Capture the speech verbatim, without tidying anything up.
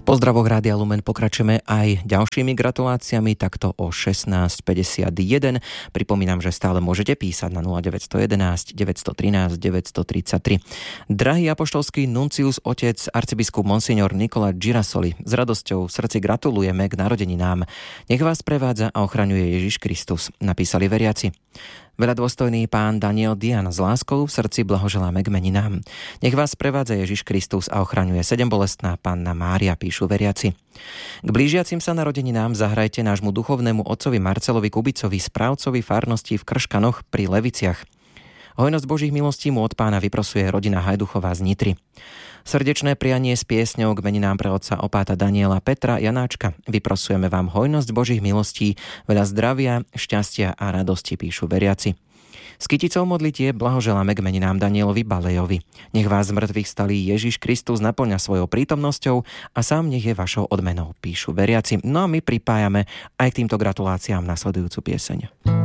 Pozdravom Rádia Lumen pokračujeme aj ďalšími gratuláciami, takto o šestnásť päťdesiatjeden. Pripomínam, že stále môžete písať na nula deväť jedna jedna, deväť jedna tri, deväť tri tri. Drahý apoštolský nuncius otec arcibiskup monsignor Nicola Girasoli, s radosťou v srdci gratulujeme k narodeninám. Nech vás prevádza a ochraňuje Ježiš Kristus, napísali veriaci. Veľa dôstojný pán Daniel Dian, s láskou v srdci blahoželáme k meninám. Nech vás prevádza Ježiš Kristus a ochraňuje sedembolestná panna Mária, píšu veriaci. K blížiacim sa narodeninám zahrajte nášmu duchovnému otcovi Marcelovi Kubicovi, správcovi farnosti v Krškanoch pri Leviciach. Hojnosť Božích milostí mu od pána vyprosuje rodina Hajduchová z Nitry. Srdečné prianie s piesňou k meninám pre otca opáta Daniela Petra Janáčka. Vyprosujeme vám hojnosť Božích milostí, veľa zdravia, šťastia a radosti, píšu veriaci. S kyticou modlitie blahoželáme k meninám Danielovi Balejovi. Nech vás z mŕtvych stalý Ježiš Kristus naplňa svojou prítomnosťou a sám nech je vašou odmenou, píšu veriaci. No a my pripájame aj k týmto gratuláciám nasledujúcu pieseň.